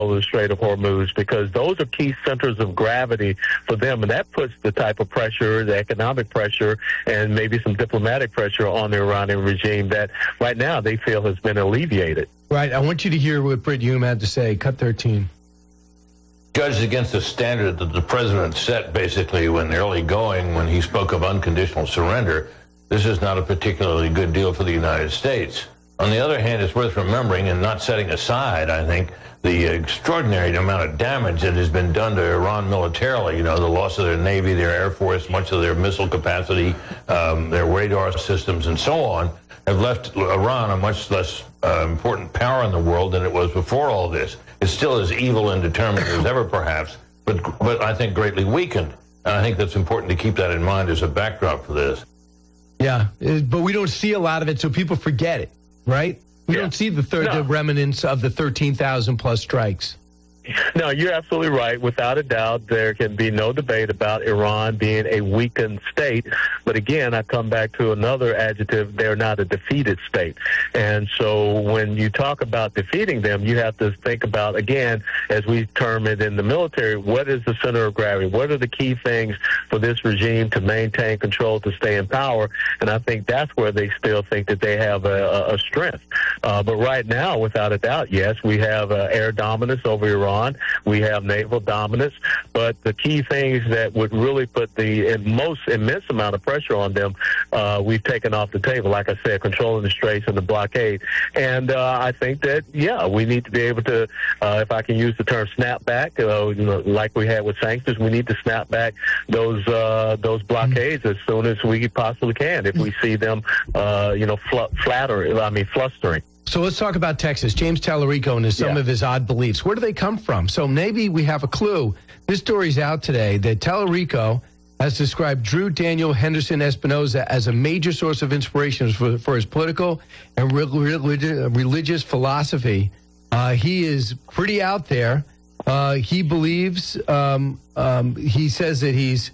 the Strait of Hormuz, because those are key centers of gravity for them, and that puts the type of pressure, the economic pressure, and maybe some diplomatic pressure on the Iranian regime that right now they feel has been alleviated. Right. I want you to hear what Brit Hume had to say. Cut 13. Judged against the standard that the president set basically when early going, when he spoke of unconditional surrender, this is not a particularly good deal for the United States. On the other hand, it's worth remembering and not setting aside, I think, the extraordinary amount of damage that has been done to Iran militarily. You know, the loss of their Navy, their Air Force, much of their missile capacity, their radar systems, and so on, have left Iran a much less important power in the world than it was before all this. It's still as evil and determined as ever, perhaps, but I think greatly weakened. And I think that's important to keep that in mind as a backdrop for this. Yeah, but we don't see a lot of it, so people forget it. Right? We don't see the remnants of the 13,000 plus strikes. No, you're absolutely right. Without a doubt, there can be no debate about Iran being a weakened state. But again, I come back to another adjective. They're not a defeated state. And so when you talk about defeating them, you have to think about, again, as we term it in the military, what is the center of gravity? What are the key things for this regime to maintain control, to stay in power? And I think that's where they still think that they have a strength. But right now, without a doubt, yes, we have air dominance over Iran. We have naval dominance, but the key things that would really put the most immense amount of pressure on them, we've taken off the table. Like I said, controlling the straits and the blockade. And I think that, we need to be able to, if I can use the term snap back, like we had with sanctions, we need to snap back those blockades as soon as we possibly can if we see them, flustering. So let's talk about Texas. James Tallarico and some of his odd beliefs. Where do they come from? So maybe we have a clue. This story's out today that Tallarico has described Drew Daniel Henderson Espinoza as a major source of inspiration for his political and religious philosophy. He is pretty out there. He believes, he says that he's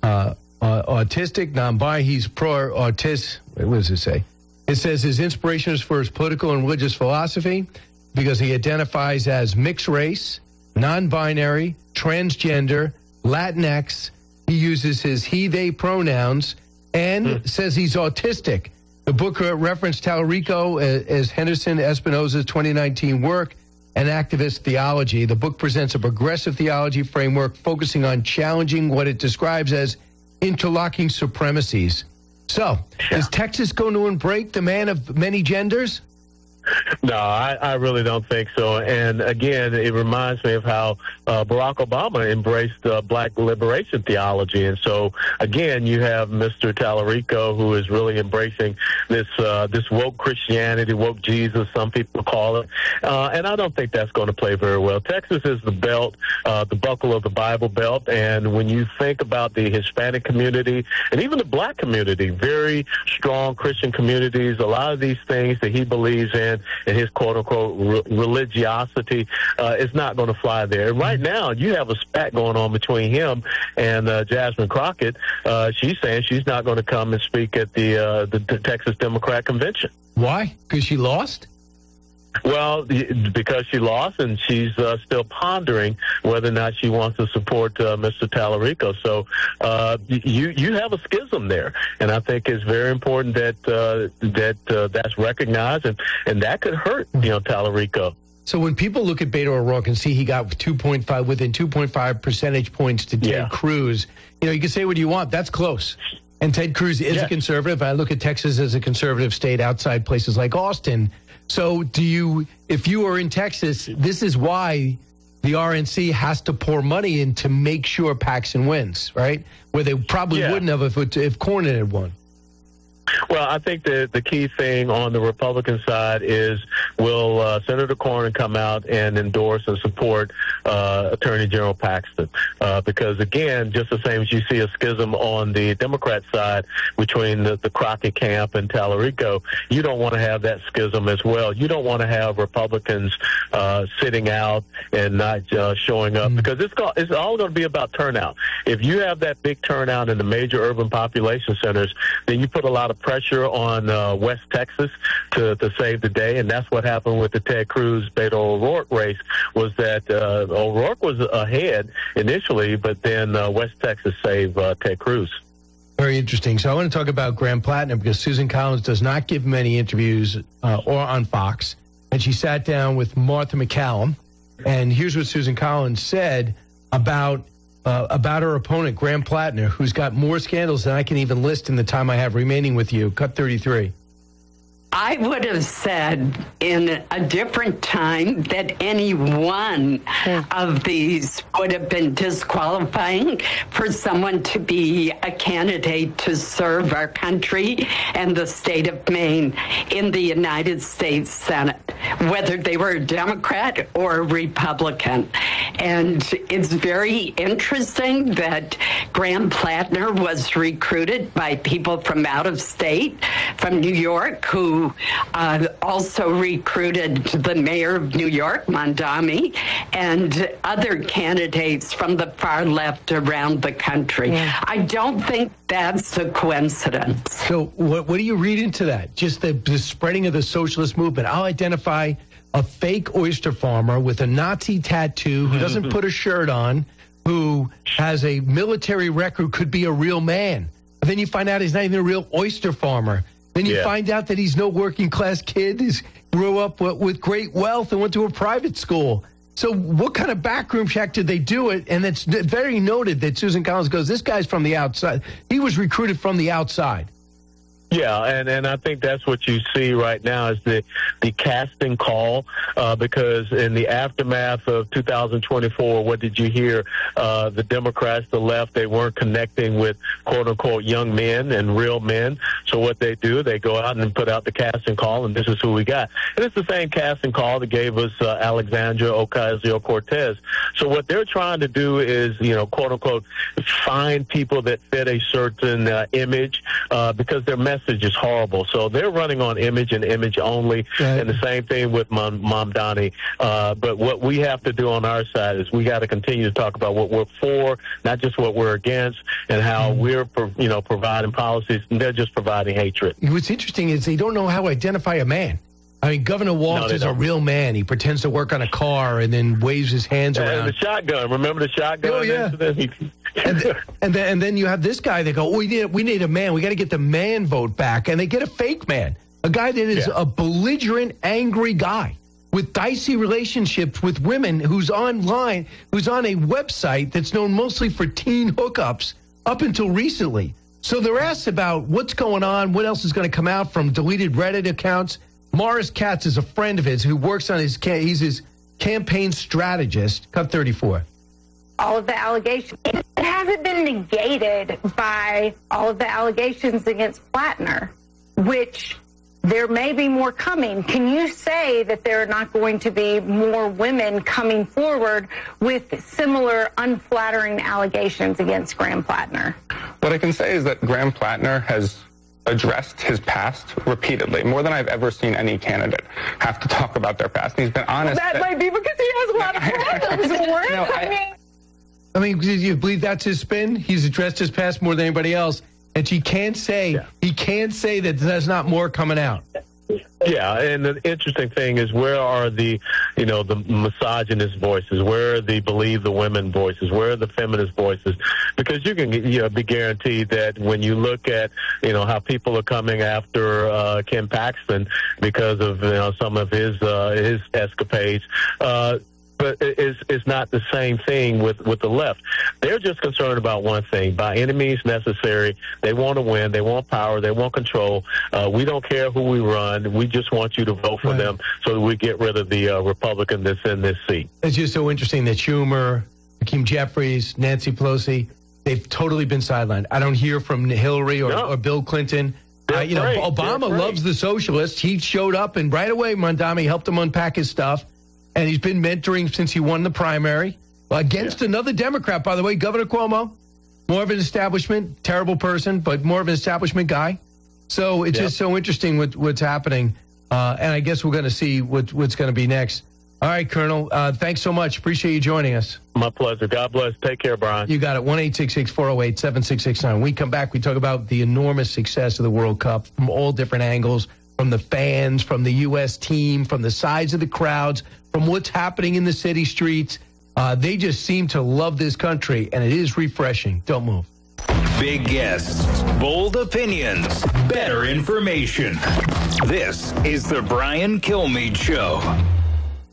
autistic, non-binary. He's pro-autistic. What does it say? It says his inspiration is for his political and religious philosophy because he identifies as mixed race, non-binary, transgender, Latinx. He uses his he, they pronouns and says he's autistic. The book referenced Tallarico as Henderson Espinoza's 2019 work and activist theology. The book presents a progressive theology framework focusing on challenging what it describes as interlocking supremacies. So, is Texas going to embrace the man of many genders? No, I really don't think so. And again, it reminds me of how Barack Obama embraced black liberation theology. And so, again, you have Mr. Tallarico, who is really embracing this woke Christianity, woke Jesus, some people call it. And I don't think that's going to play very well. Texas is the belt, the buckle of the Bible Belt. And when you think about the Hispanic community and even the black community, very strong Christian communities, a lot of these things that he believes in, and his quote-unquote religiosity is not going to fly there. And right now, you have a spat going on between him and Jasmine Crockett. She's saying she's not going to come and speak at the Texas Democrat Convention. Why? Because she lost? Well, because she lost, and she's still pondering whether or not she wants to support Mr. Tallarico. So you have a schism there, and I think it's very important that that's recognized, and that could hurt Tallarico. So when people look at Beto O'Rourke and see he got within 2.5 percentage points to Ted Cruz, you can say what you want. That's close. And Ted Cruz is a conservative. I look at Texas as a conservative state outside places like Austin. So if you are in Texas, this is why the RNC has to pour money in to make sure Paxton wins, right? Where they probably wouldn't have if Cornyn had won. Well, I think the key thing on the Republican side is will Senator Cornyn come out and endorse and support Attorney General Paxton? Because, again, just the same as you see a schism on the Democrat side between the Crockett camp and Tallarico, you don't want to have that schism as well. You don't want to have Republicans sitting out and not showing up because it's all going to be about turnout. If you have that big turnout in the major urban population centers, then you put a lot of pressure on West Texas to save the day, and that's what happened with the Ted Cruz Beto O'Rourke race. Was that O'Rourke was ahead initially, but then West Texas saved Ted Cruz. Very interesting. So I want to talk about Graham Plattner because Susan Collins does not give many interviews or on Fox, and she sat down with Martha MacCallum, and here's what Susan Collins said about her opponent, Graham Plattner, who's got more scandals than I can even list in the time I have remaining with you. Cut 33. I would have said in a different time that any one of these would have been disqualifying for someone to be a candidate to serve our country and the state of Maine in the United States Senate, whether they were a Democrat or a Republican. And it's very interesting that Graham Plattner was recruited by people from out of state, from New York, who also recruited the mayor of New York, Mondami, and other candidates from the far left around the country. Yeah. I don't think that's a coincidence. So what do you read into that? Just the spreading of the socialist movement. I'll identify a fake oyster farmer with a Nazi tattoo who doesn't put a shirt on, who has a military record, could be a real man. But then you find out he's not even a real oyster farmer. Then you find out that he's no working class kid. He grew up with great wealth and went to a private school. So what kind of backroom check did they do it? And it's very noted that Susan Collins goes, this guy's from the outside. He was recruited from the outside. Yeah, and I think that's what you see right now is the casting call, because in the aftermath of 2024, what did you hear? The Democrats, the left, they weren't connecting with quote-unquote young men and real men. So what they do, they go out and put out the casting call, and this is who we got. And it's the same casting call that gave us Alexandria Ocasio-Cortez. So what they're trying to do is, quote-unquote, find people that fit a certain image because their message is horrible. So they're running on image and image only, and the same thing with Mamdani. But what we have to do on our side is we got to continue to talk about what we're for, not just what we're against, and how we're, providing policies, and they're just providing hatred. What's interesting is they don't know how to identify a man. I mean, Governor Walsh is a real man. He pretends to work on a car and then waves his hands around. The shotgun. Remember the shotgun? Oh, yeah. and then you have this guy. They go, we need a man. We got to get the man vote back. And they get a fake man, a guy that is a belligerent, angry guy with dicey relationships with women who's online, who's on a website that's known mostly for teen hookups up until recently. So they're asked about what's going on, what else is going to come out from deleted Reddit accounts. Morris Katz is a friend of his who works on he's his campaign strategist. Cut 34. All of the allegations. It hasn't been negated by all of the allegations against Plattner, which there may be more coming. Can you say that there are not going to be more women coming forward with similar unflattering allegations against Graham Plattner? What I can say is that Graham Plattner has addressed his past repeatedly, more than I've ever seen any candidate have to talk about their past. And he's been honest. Well, that might be because he has a lot of problems. I mean, do you believe that's his spin? He's addressed his past more than anybody else, and he can't say that there's not more coming out. Yeah, and the interesting thing is, where are the misogynist voices? Where are the believe the women voices? Where are the feminist voices? Because you can be guaranteed that when you look at how people are coming after Ken Paxton because of some of his escapades. But it's not the same thing with the left. They're just concerned about one thing: by any means necessary. They want to win. They want power. They want control. We don't care who we run. We just want you to vote for them so that we get rid of the Republican that's in this seat. It's just so interesting that Schumer, Hakeem Jeffries, Nancy Pelosi, they've totally been sidelined. I don't hear from Hillary or Bill Clinton. Obama loves the socialists. He showed up, and right away, Mondami helped him unpack his stuff. And he's been mentoring since he won the primary against another Democrat, by the way, Governor Cuomo. More of an establishment, terrible person, but more of an establishment guy. So it's just so interesting what's happening. And I guess we're going to see what's going to be next. All right, Colonel. Thanks so much. Appreciate you joining us. My pleasure. God bless. Take care, Brian. You got it. 1-866-408-7669. When we come back, we talk about the enormous success of the World Cup from all different angles, from the fans, from the U.S. team, from the size of the crowds, from what's happening in the city streets. They just seem to love this country, and it is refreshing. Don't move. Big guests, bold opinions, better information. This is the Brian Kilmeade Show.